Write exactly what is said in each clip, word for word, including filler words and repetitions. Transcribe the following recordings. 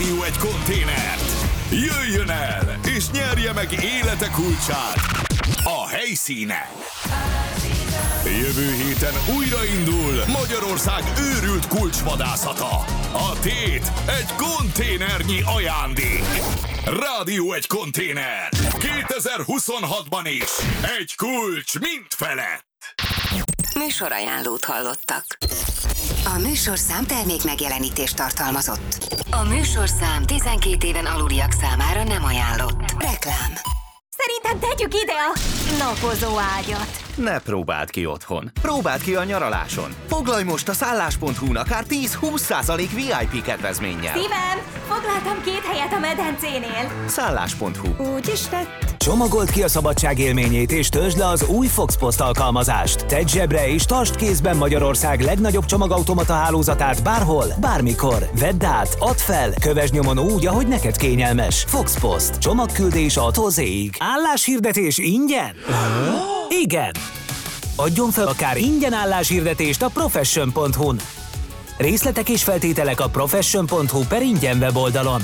Rádió egy konténert. Jöjjön el, és nyerje meg élete kulcsát. A helyszíne. Jövő héten újraindul Magyarország őrült kulcsvadászata. A tét egy konténernyi ajándék. Rádió egy konténer. kétezer-huszonhatban is egy kulcs mindfelett. Műsorajánlót hallottak. A műsorszám termék megjelenítést tartalmazott. A műsorszám tizenkét éven aluliak számára nem ajánlott. Reklám. Szerintem tegyük ide a napozó ágyat. Ne próbáld ki otthon. Próbáld ki a nyaraláson. Foglalj most a szállás pont hu-n akár tíz-húsz százalék vé i pé kedvezménnyel. Szívem, foglaltam két helyet a medencénél. szállás pont hu. Úgy is lett. Csomagold ki a szabadság élményét és töltsd le az új Fox Post alkalmazást. Tedd zsebre és tartsd kézben Magyarország legnagyobb csomagautomata hálózatát bárhol, bármikor. Vedd át, add fel, kövesd nyomon úgy, ahogy neked kényelmes. Fox Post. Csomagküldés A-tól Z-ig. Álláshirdetés ingyen? Igen! Adjon fel akár ingyen álláshirdetést a profession pont hu-n. Részletek és feltételek a profession pont hu per ingyen weboldalon.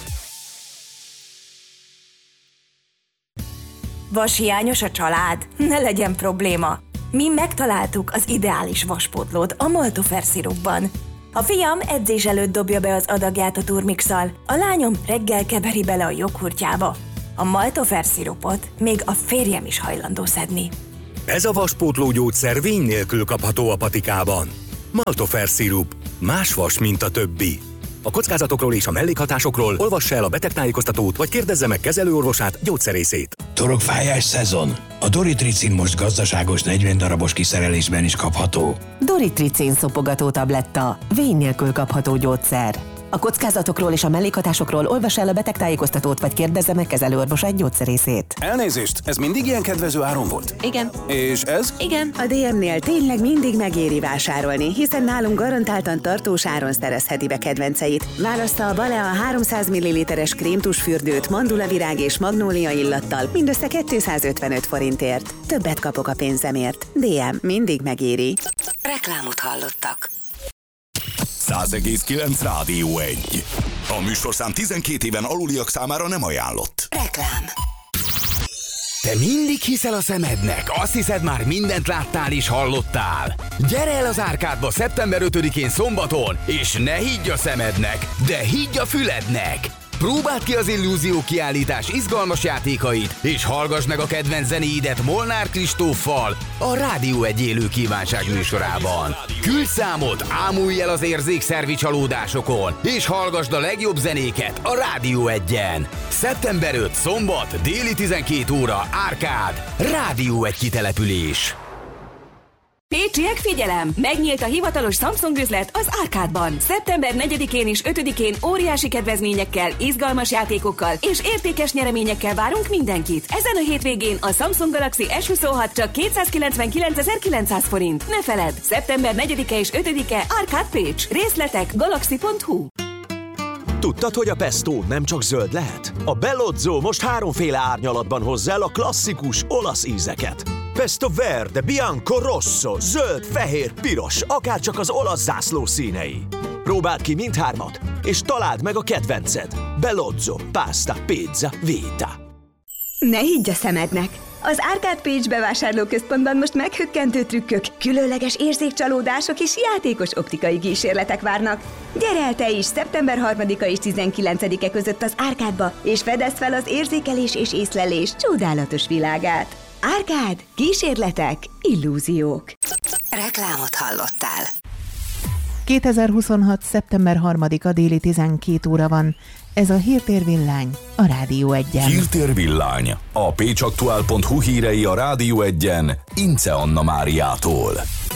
Vashiányos a család? Ne legyen probléma. Mi megtaláltuk az ideális vaspótlót a Maltofer szirupban. A fiam edzés előtt dobja be az adagját a turmixal, a lányom reggel keveri bele a joghurtjába. A Maltofer szirupot még a férjem is hajlandó szedni. Ez a vaspótló gyógyszer vény nélkül kapható a patikában. Maltofer szirup. Más vas, mint a többi. A kockázatokról és a mellékhatásokról olvassa el a betegtájékoztatót, vagy kérdezze meg kezelőorvosát, gyógyszerészét. Torokfájás szezon. A Doritricin most gazdaságos negyven darabos kiszerelésben is kapható. Doritricin szopogató tabletta. Vény nélkül kapható gyógyszer. A kockázatokról és a mellékhatásokról olvassa el a betegtájékoztatót, vagy kérdezze meg kezelőorvosát, gyógyszerészét. Elnézést, ez mindig ilyen kedvező áron volt? Igen. És ez? Igen. A dé em-nél tényleg mindig megéri vásárolni, hiszen nálunk garantáltan tartós áron szerezheti be kedvenceit. Válassza a Balea háromszáz milliliteres krémtusfürdőt mandulavirág és magnólia illattal mindössze kétszázötvenöt forintért. Többet kapok a pénzemért. dé em mindig megéri. Reklámot hallottak. száz egész kilenc Rádió egy. A műsorszám tizenkét éven aluliak számára nem ajánlott. Reklám. Te mindig hiszel a szemednek? Azt hiszed, már mindent láttál és hallottál? Gyere el az Árkádba szeptember ötödikén szombaton, és ne higgy a szemednek, de higgy a fülednek! Próbáld ki az Illúzió kiállítás izgalmas játékait, és hallgass meg a kedvenc zenéidet Molnár Kristóffal a Rádió egy élő kívánság műsorában. Küldj számot, ámulj el az érzékszervi csalódásokon, és hallgasd a legjobb zenéket a Rádió egyen. szeptember ötödike szombat, déli tizenkét óra, Árkád, Rádió egy kitelepülés. Pécsiek, figyelem! Megnyílt a hivatalos Samsung üzlet az Árkádban. szeptember negyedikén és ötödikén óriási kedvezményekkel, izgalmas játékokkal és értékes nyereményekkel várunk mindenkit. Ezen a hétvégén a Samsung Galaxy es huszonhat csak kétszázkilencvenkilencezer-kilencszáz forint. Ne feledd! szeptember negyedike és ötödike Árkád Pécs. Részletek galaxy pont hu. Tudtad, hogy a pesto nem csak zöld lehet? A Bellozzo most háromféle árnyalatban hozza el a klasszikus olasz ízeket. Pesto verde, bianco, rosso, zöld, fehér, piros, akárcsak az olasz zászló színei. Próbáld ki mindhármat, és találd meg a kedvenced. Bellozzo, pasta, pizza, vita. Ne higgy a szemednek! Az Árkád Pécs bevásárlóközpontban most meghökkentő trükkök, különleges érzékcsalódások és játékos optikai kísérletek várnak. Gyere el te is szeptember harmadika és tizenkilencedike között az Árkádba, és fedezd fel az érzékelés és észlelés csodálatos világát. Árkád, kísérletek, illúziók. Reklámot hallottál. kétezer-huszonhat. szeptember harmadika déli tizenkét óra van. Ez a Hírtérvillány a Rádió egyen. Hírtérvillány. A pécsaktuál pont hu hírei a Rádió egyen Ince Anna Máriától.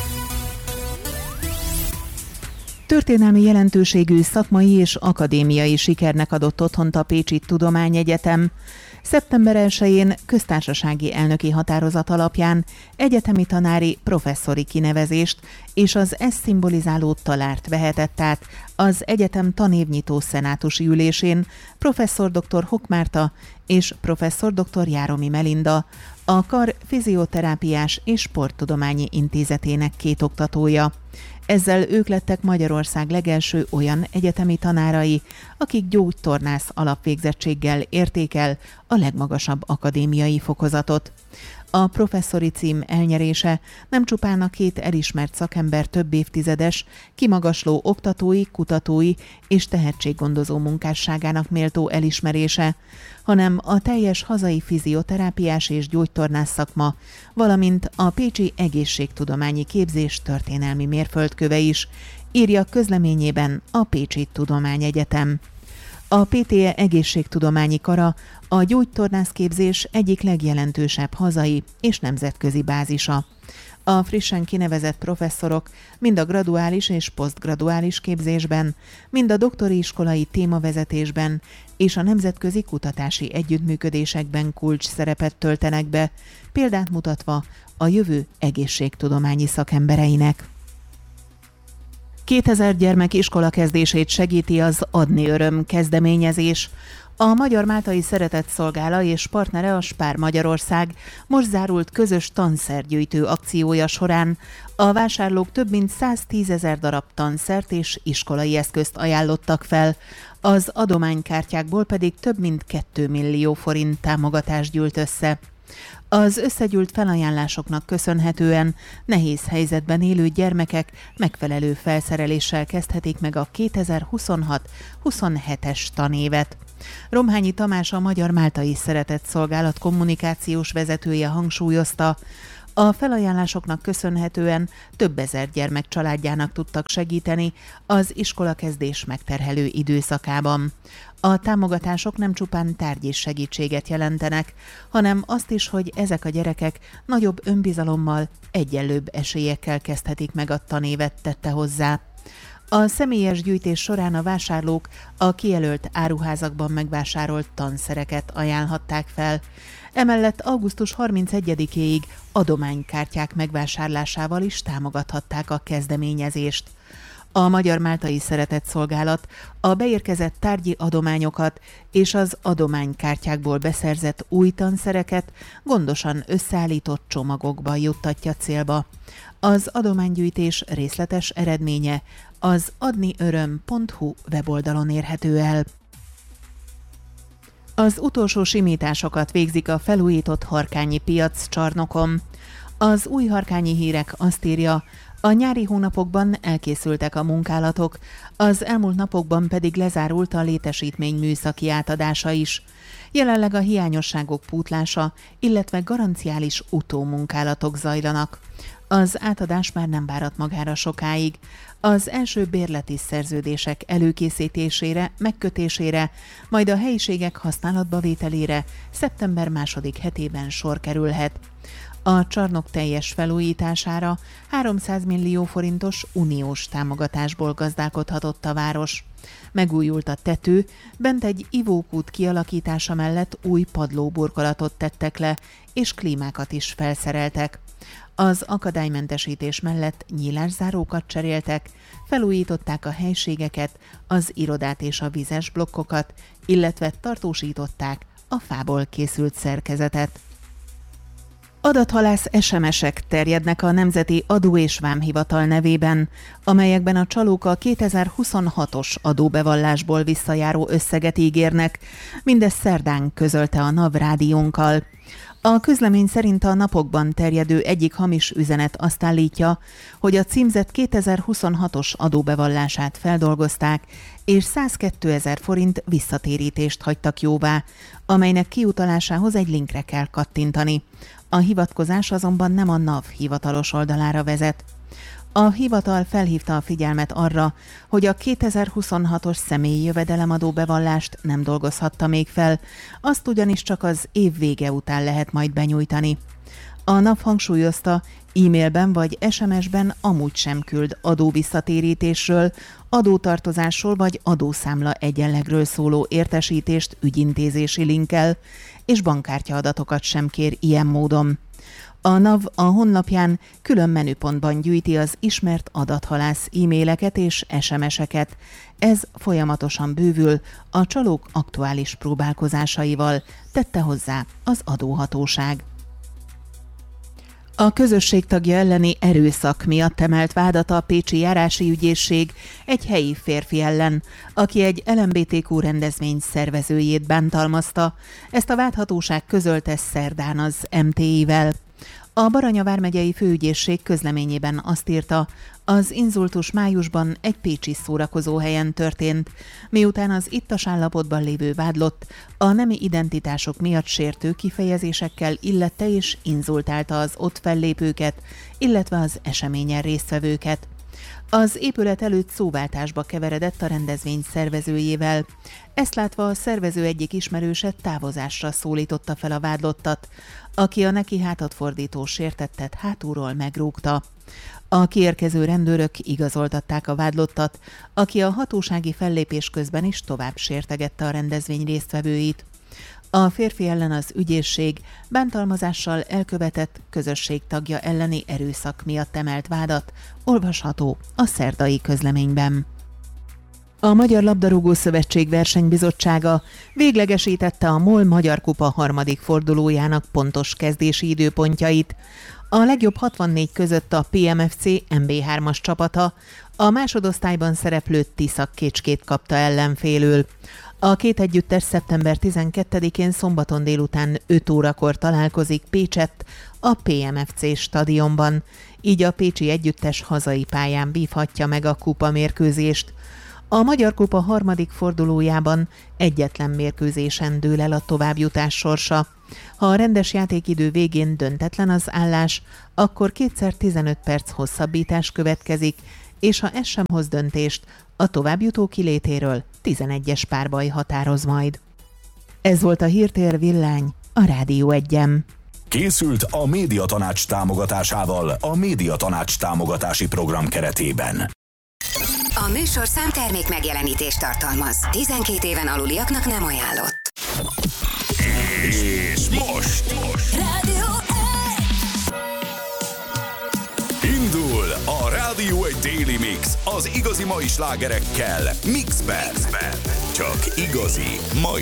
Történelmi jelentőségű szakmai és akadémiai sikernek adott otthont a Pécsi Tudományegyetem. szeptember elsején köztársasági elnöki határozat alapján egyetemi tanári professzori kinevezést és az ezt szimbolizáló talárt vehetett át az egyetem tanévnyitó szenátusi ülésén professzor dr. Hock Márta és professzor dr. Járomi Melinda, a Kar Fizioterápiás és Sporttudományi Intézetének két oktatója. Ezzel ők lettek Magyarország legelső olyan egyetemi tanárai, akik gyógytornász alapvégzettséggel érték el a legmagasabb akadémiai fokozatot. A professzori cím elnyerése nem csupán a két elismert szakember több évtizedes, kimagasló oktatói, kutatói és tehetséggondozó munkásságának méltó elismerése, hanem a teljes hazai fizioterápiás és gyógytornász szakma, valamint a pécsi egészségtudományi képzés történelmi mérföldköve is, írja közleményében a Pécsi Tudományegyetem. A pé té e egészségtudományi kara a gyógytornászképzés egyik legjelentősebb hazai és nemzetközi bázisa. A frissen kinevezett professzorok mind a graduális és posztgraduális képzésben, mind a doktori iskolai témavezetésben és a nemzetközi kutatási együttműködésekben kulcs szerepet töltenek be, példát mutatva a jövő egészségtudományi szakembereinek. kétezer gyermek iskolakezdését segíti az Adni Öröm kezdeményezés. A Magyar Máltai Szeretetszolgála és partnere a Spár Magyarország most zárult közös tanszergyűjtő akciója során a vásárlók több mint száztízezer darab tanszert és iskolai eszközt ajánlottak fel, az adománykártyákból pedig több mint két millió forint támogatást gyűlt össze. Az összegyűlt felajánlásoknak köszönhetően nehéz helyzetben élő gyermekek megfelelő felszereléssel kezdhetik meg a kétezer-huszonhat huszonhetes tanévet. Romhányi Tamás, a Magyar Máltai Szeretetszolgálat kommunikációs vezetője hangsúlyozta, a felajánlásoknak köszönhetően több ezer gyermek családjának tudtak segíteni az iskolakezdés megterhelő időszakában. A támogatások nem csupán tárgyi segítséget jelentenek, hanem azt is, hogy ezek a gyerekek nagyobb önbizalommal, egyenlőbb esélyekkel kezdhetik meg a tanévet, tette hozzá. A személyes gyűjtés során a vásárlók a kijelölt áruházakban megvásárolt tanszereket ajánlhatták fel. Emellett augusztus harmincegyedikéig adománykártyák megvásárlásával is támogathatták a kezdeményezést. A Magyar Máltai Szeretetszolgálat a beérkezett tárgyi adományokat és az adománykártyákból beszerzett új tanszereket gondosan összeállított csomagokba juttatja célba. Az adománygyűjtés részletes eredménye az adniöröm pont hu weboldalon érhető el. Az utolsó simításokat végzik a felújított Harkányi piac csarnokon. Az Új Harkányi Hírek azt írja, a nyári hónapokban elkészültek a munkálatok, az elmúlt napokban pedig lezárult a létesítmény műszaki átadása is. Jelenleg a hiányosságok pótlása, illetve garanciális utómunkálatok zajlanak. Az átadás már nem várat magára sokáig. Az első bérleti szerződések előkészítésére, megkötésére, majd a helyiségek használatba vételére szeptember második hetében sor kerülhet. A csarnok teljes felújítására háromszáz millió forintos uniós támogatásból gazdálkodhatott a város. Megújult a tető, bent egy ivókút kialakítása mellett új padlóburkolatot tettek le, és klímákat is felszereltek. Az akadálymentesítés mellett nyílászárókat cseréltek, felújították a helységeket, az irodát és a vizes blokkokat, illetve tartósították a fából készült szerkezetet. Adathalász es em esek terjednek a Nemzeti Adó- és Vámhivatal nevében, amelyekben a csalók a kétezer-huszonhatos adóbevallásból visszajáró összeget ígérnek, mindezt szerdán közölte a NAV rádiónkkal. A közlemény szerint a napokban terjedő egyik hamis üzenet azt állítja, hogy a címzett kétezer-huszonhatos adóbevallását feldolgozták, és százkétezer forint visszatérítést hagytak jóvá, amelynek kiutalásához egy linkre kell kattintani. A hivatkozás azonban nem a NAV hivatalos oldalára vezet. A hivatal felhívta a figyelmet arra, hogy a kétezer-huszonhatos személyi jövedelemadó bevallást nem dolgozhatta még fel, azt ugyanis csak az év vége után lehet majd benyújtani. A NAV hangsúlyozta, e-mailben vagy es em esben amúgy sem küld adóvisszatérítésről, adótartozásról vagy adószámla egyenlegről szóló értesítést ügyintézési linkkel, és bankkártya adatokat sem kér ilyen módon. A NAV a honlapján külön menüpontban gyűjti az ismert adathalász e-maileket és es em eseket. Ez folyamatosan bővül a csalók aktuális próbálkozásaival, tette hozzá az adóhatóság. A közösségtagja elleni erőszak miatt emelt vádat a pécsi járási ügyészség egy helyi férfi ellen, aki egy el em bé té kú rendezvény szervezőjét bántalmazta. Ezt a vádhatóság közölte szerdán az em té i-vel. A Baranya vármegyei főügyészség közleményében azt írta, az inzultus májusban egy pécsi szórakozóhelyen történt, miután az ittas állapotban lévő vádlott a nemi identitások miatt sértő kifejezésekkel illette és inzultálta az ott fellépőket, illetve az eseményen résztvevőket. Az épület előtt szóváltásba keveredett a rendezvény szervezőjével. Ezt látva a szervező egyik ismerőse távozásra szólította fel a vádlottat, aki a neki hátat fordító sértettet hátulról megrúgta. A kiérkező rendőrök igazoltatták a vádlottat, aki a hatósági fellépés közben is tovább sértegette a rendezvény résztvevőit. A férfi ellen az ügyészség bántalmazással elkövetett közösségtagja elleni erőszak miatt emelt vádat, olvasható a szerdai közleményben. A Magyar Labdarúgó Szövetség versenybizottsága véglegesítette a MOL Magyar Kupa harmadik fordulójának pontos kezdési időpontjait. A legjobb hatvannégy között a pé em ef cé em bé hármas csapata, a másodosztályban szereplő Tisza Kécskét kapta ellenfélül. A két együttes szeptember tizenkettedikén szombaton délután öt órakor találkozik Pécsett a pé em ef cé stadionban, így a pécsi együttes hazai pályán vívhatja meg a kupa mérkőzést. A Magyar Kupa harmadik fordulójában egyetlen mérkőzésen dől el a továbbjutás sorsa. Ha a rendes játékidő végén döntetlen az állás, akkor kétszer tizenöt perc hosszabbítás következik, és ha ez sem hoz döntést, a továbbjutó kilétéről tizenegyes párbaj határoz majd. Ez volt a Hírtér Villány a Rádió Egyen. Készült a Médiatanács támogatásával a Médiatanács támogatási program keretében. A műsorszám termék megjelenítést tartalmaz. tizenkét éven aluliaknak nem ajánlott. És most! Rádió Indul a Rádió egy Daily Mix az igazi mai slágerekkel. Mixben. Csak igazi mai